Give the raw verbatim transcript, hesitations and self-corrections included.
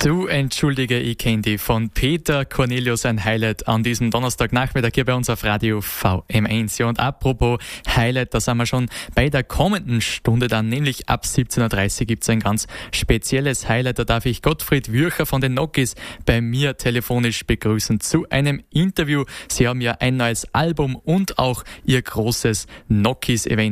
Du, entschuldige, ich kenne dich von Peter Cornelius, ein Highlight an diesem Donnerstagnachmittag hier bei uns auf Radio V M eins. Ja, und apropos Highlight, da sind wir schon bei der kommenden Stunde dann, nämlich ab siebzehn Uhr dreißig gibt's ein ganz spezielles Highlight. Da darf ich Gottfried Würcher von den Nokis bei mir telefonisch begrüßen zu einem Interview. Sie haben ja ein neues Album und auch ihr großes Nokis-Event